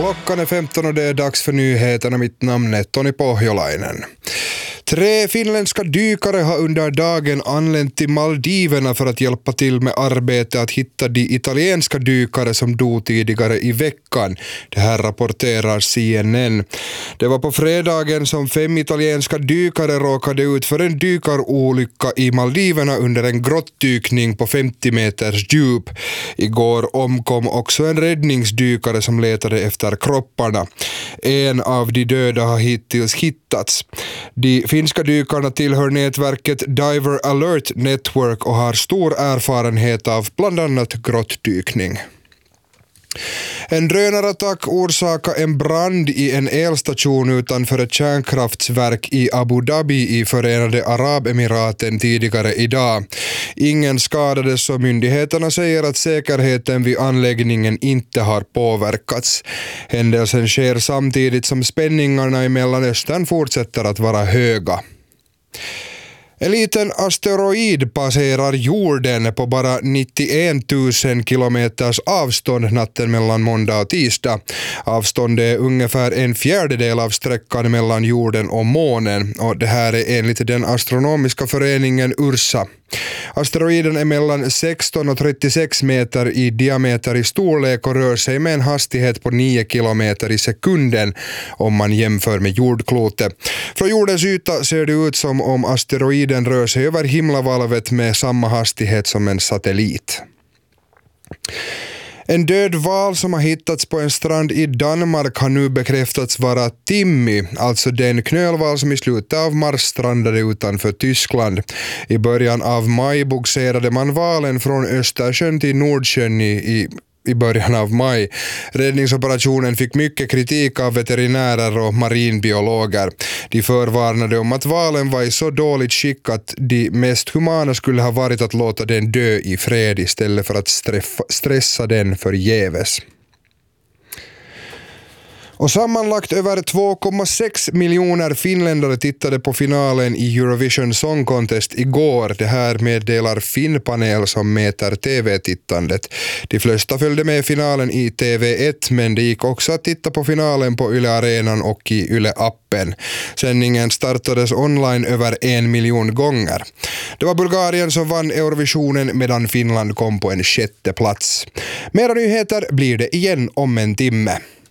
Klockan är 15 och det är dags för nyheterna. Mitt namn är Toni Pohjolainen. 3 finländska dykare har under dagen anlänt till Maldiverna för att hjälpa till med arbete att hitta de italienska dykare som dog tidigare i veckan. Det här rapporterar CNN. Det var på fredagen som 5 italienska dykare råkade ut för en dykarolycka i Maldiverna under en grottdykning på 50 meters djup. Igår omkom också en räddningsdykare som letade efter kropparna. En av de döda har hittills hittats. De finska dykarna tillhör nätverket Diver Alert Network och har stor erfarenhet av bland annat grottdykning. En drönarattack orsakade en brand i en elstation utanför ett kärnkraftsverk i Abu Dhabi i Förenade Arabemiraten tidigare idag. Ingen skadades och myndigheterna säger att säkerheten vid anläggningen inte har påverkats. Händelsen sker samtidigt som spänningarna i Mellanöstern fortsätter att vara höga. En liten asteroid passerar jorden på bara 91 000 kilometers avstånd natten mellan måndag och tisdag. Avståndet är ungefär en fjärdedel av sträckan mellan jorden och månen och det här är enligt den astronomiska föreningen URSA. Asteroiden är mellan 16 och 36 meter i diameter i storlek och rör sig med en hastighet på 9 kilometer i sekunden om man jämför med jordklotet. Från jordens yta ser det ut som om asteroiden rör sig över himlavalvet med samma hastighet som en satellit. En död val som har hittats på en strand i Danmark har nu bekräftats vara Timmy, alltså den knölval som i slutet av mars strandade utanför Tyskland. I början av maj bogserade man valen från Östersjön till Nordsjön i början av maj. Räddningsoperationen fick mycket kritik av veterinärer och marinbiologer. De förvarnade om att valen var i så dåligt skick att de mest humana skulle ha varit att låta den dö i fred istället för att stressa den förgäves. Och sammanlagt över 2,6 miljoner finländare tittade på finalen i Eurovision Song Contest igår. Det här meddelar Finnpanel som mäter tv-tittandet. De flesta följde med finalen i TV1 men det gick också att titta på finalen på Yle Arenan och i Yle-appen. Sändningen startades online över 1 miljon gånger. Det var Bulgarien som vann Eurovisionen medan Finland kom på en 6:e plats. Mera nyheter blir det igen om en timme.